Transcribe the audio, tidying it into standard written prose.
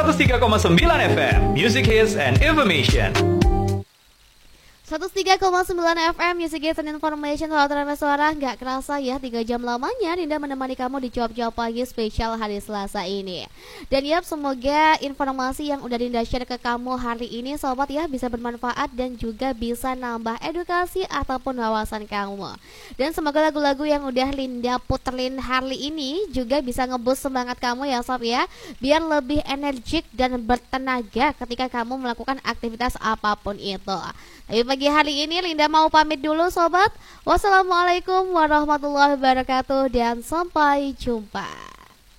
103,9 FM, Music Hits and Information. 103,9 FM Music Hits and Information. Kalau terima suara nggak kerasa ya 3 jam lamanya Dinda menemani kamu di Cuap-Cuap Pagi spesial hari Selasa ini. Dan ya semoga informasi yang udah Dinda share ke kamu hari ini sobat ya bisa bermanfaat dan juga bisa nambah edukasi ataupun wawasan kamu. Dan semoga lagu-lagu yang udah Linda puterin hari ini juga bisa ngeboost semangat kamu ya sob ya, biar lebih energik dan bertenaga ketika kamu melakukan aktivitas apapun itu. Tapi pagi hari ini Linda mau pamit dulu sobat. Wassalamualaikum warahmatullahi wabarakatuh dan sampai jumpa.